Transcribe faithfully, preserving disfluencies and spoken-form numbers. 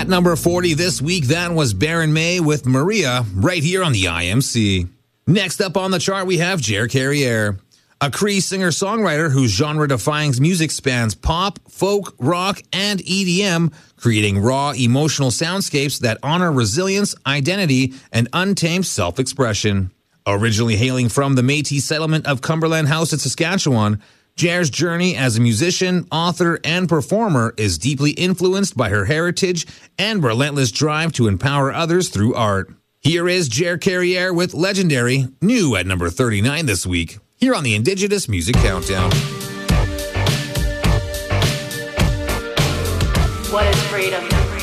At number forty this week, that was Baron May with Maria, right here on the I M C. Next up on the chart, we have Jer Carriere, a Cree singer-songwriter whose genre-defying music spans pop, folk, rock, and E D M, creating raw, emotional soundscapes that honor resilience, identity, and untamed self-expression. Originally hailing from the Métis settlement of Cumberland House in Saskatchewan, Jer's journey as a musician, author, and performer is deeply influenced by her heritage and relentless drive to empower others through art. Here is Jer Carriere with Legendary, new at number thirty-nine this week, here on the Indigenous Music Countdown. What is freedom?